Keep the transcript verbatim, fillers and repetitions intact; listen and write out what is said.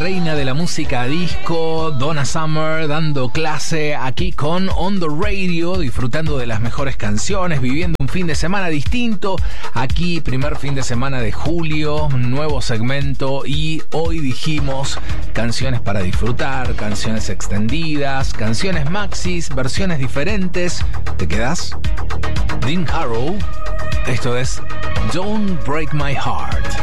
reina de la música disco, Donna Summer, dando clase aquí con On The Radio, disfrutando de las mejores canciones, viviendo un fin de semana distinto. Aquí, primer fin de semana de julio, nuevo segmento, y hoy dijimos canciones para disfrutar, canciones extendidas, canciones maxis, versiones diferentes. ¿Te quedás? Dean Harrow, esto es Don't Break My Heart.